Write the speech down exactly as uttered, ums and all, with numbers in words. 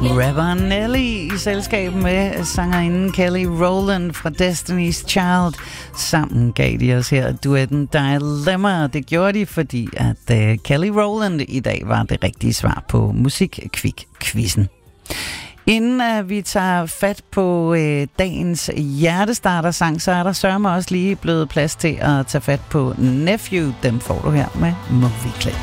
Rapper Nelly i selskab med sangerinden Kelly Rowland fra Destiny's Child. Sammen gav de os her duetten Dilemma. Det gjorde de, fordi at uh, Kelly Rowland i dag var det rigtige svar på Musikquik-quizzen. Inden uh, vi tager fat på uh, dagens hjertestarter-sang, så er der sørme også lige blevet plads til at tage fat på Nephew. Dem får du her med Movie Clip.